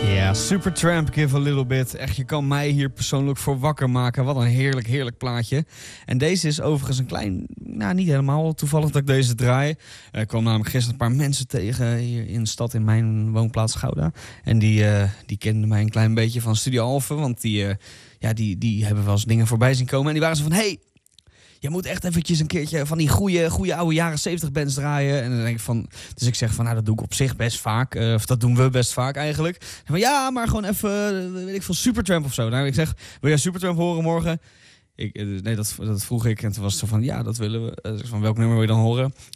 Ja, Supertramp, Give a Little Bit. Echt, je kan mij hier persoonlijk voor wakker maken. Wat een heerlijk plaatje. En deze is overigens een klein, nou niet helemaal toevallig dat ik deze draai. Ik kwam namelijk gisteren een paar mensen tegen hier in de stad, in mijn woonplaats Gouda. En die kenden mij een klein beetje van Studio Alphen, want die hebben wel eens dingen voorbij zien komen. En die waren zo van, hey, je moet echt eventjes een keertje van die goede oude jaren 70 bands draaien. En dan denk ik van, dus ik zeg van, nou dat doe ik op zich best vaak. Of dat doen we best vaak eigenlijk. En van, ja, maar gewoon even, weet ik veel, Supertramp of zo. Nou, ik zeg, wil jij Supertramp horen morgen? Nee, dat vroeg ik. En toen was het zo van, ja, dat willen we. Van welk nummer wil je dan horen?